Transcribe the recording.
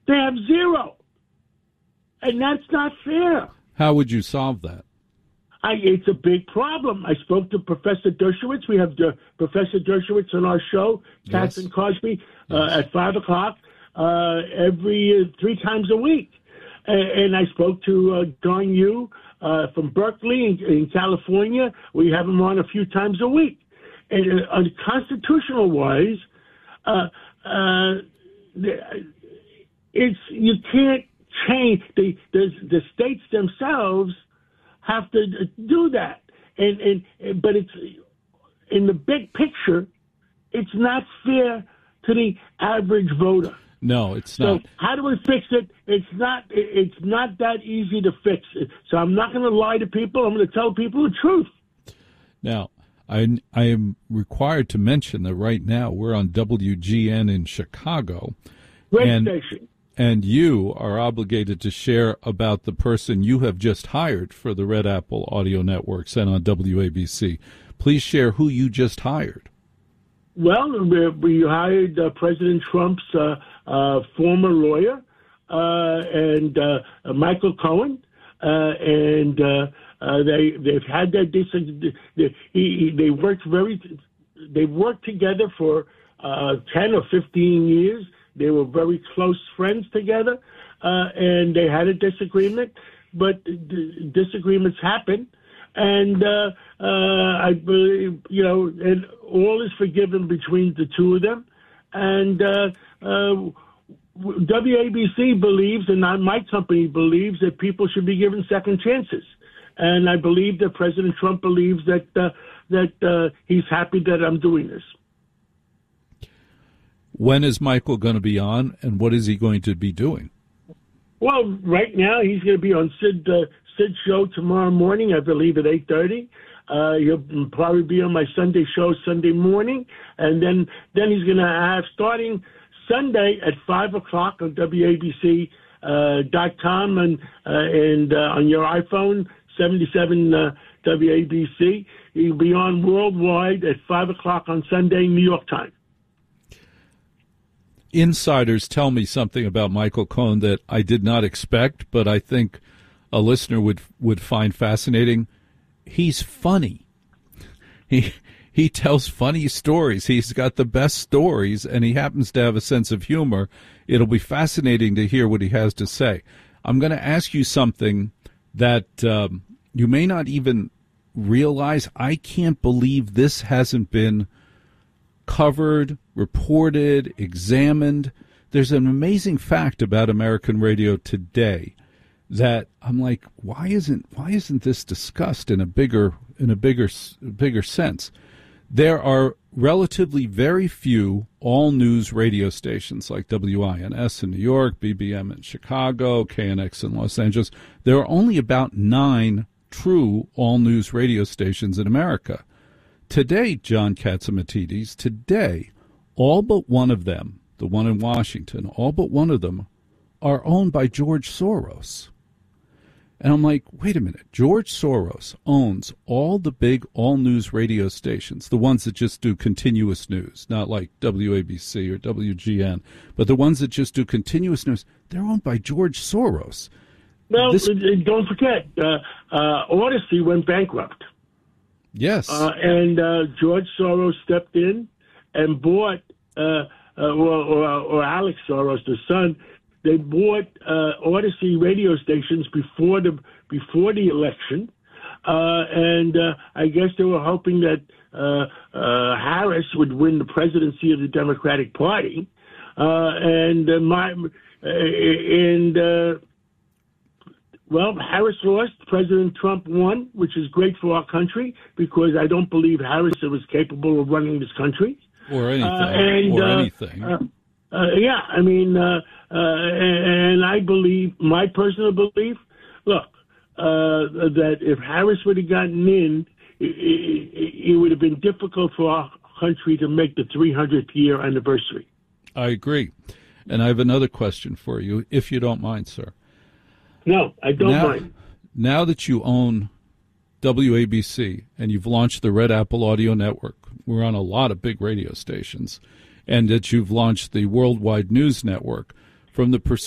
They have zero. And that's not fair. How would you solve that? It's a big problem. I spoke to Professor Dershowitz. We have Professor Dershowitz on our show, Catherine Cosby, at 5 o'clock every 3 times a week. And I spoke to Don Yu from Berkeley in California. We have him on a few times a week. And constitutional-wise, you can't change. The states themselves have to do that, but it's in the big picture, it's not fair to the average voter. No, it's not. So how do we fix it? It's not that easy to fix it. So I'm not going to lie to people. I'm going to tell people the truth. Now, I am required to mention that right now we're on WGN in Chicago. Great station. And you are obligated to share about the person you have just hired for the Red Apple Audio Networks and on WABC. Please share who you just hired. Well, we hired President Trump's former lawyer and Michael Cohen, and they've had their they worked together for 10 or 15 years. They were very close friends together, and they had a disagreement, but disagreements happen. And I believe, and all is forgiven between the two of them. And WABC believes, and my company believes, that people should be given second chances. And I believe that President Trump believes that he's happy that I'm doing this. When is Michael going to be on, and what is he going to be doing? Well, right now he's going to be on Sid's show tomorrow morning, I believe, at 8:30. He'll probably be on my Sunday show Sunday morning, and then he's going to have, starting Sunday at 5 o'clock on WABC.com and on your iPhone 77 WABC. He'll be on worldwide at 5 o'clock on Sunday, New York time. Insiders tell me something about Michael Cohen that I did not expect, but I think a listener would find fascinating. He's funny. He tells funny stories. He's got the best stories, and he happens to have a sense of humor. It'll be fascinating to hear what he has to say. I'm going to ask you something that you may not even realize. I can't believe this hasn't been covered, reported, examined. There's an amazing fact about American radio today that I'm like, why isn't this discussed in a bigger sense? There are relatively very few all-news radio stations like WINS in New York, BBM in Chicago, KNX in Los Angeles. There are only about 9 true all-news radio stations in America. Today, John Catsimatidis, today, all but one of them, the one in Washington, all but one of them are owned by George Soros. And I'm like, wait a minute, George Soros owns all the big all-news radio stations, the ones that just do continuous news, not like WABC or WGN, but the ones that just do continuous news. They're owned by George Soros. Well, don't forget, Odyssey went bankrupt. Yes. And George Soros stepped in and bought, or Alex Soros, the son, they bought Odyssey radio stations before the election, and I guess they were hoping that Harris would win the presidency of the Democratic Party, well, Harris lost. President Trump won, which is great for our country because I don't believe Harris was capable of running this country. Or anything. Yeah, I mean, and I believe, my personal belief, look, that if Harris would have gotten in, it would have been difficult for our country to make the 300th year anniversary. I agree. And I have another question for you, if you don't mind, sir. No, I don't mind. Now that you own WABC and you've launched the Red Apple Audio Network, we're on a lot of big radio stations, and that you've launched the Worldwide News Network, from the perspective